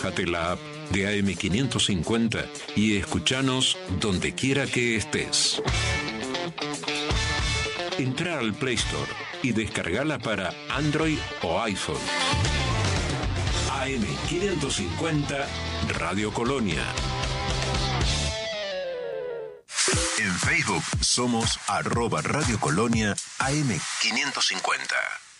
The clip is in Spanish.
Bájate la app de AM550 y escuchanos donde quiera que estés. Entra al Play Store y descargala para Android o iPhone. AM550 Radio Colonia. En Facebook somos @Radio Colonia AM550.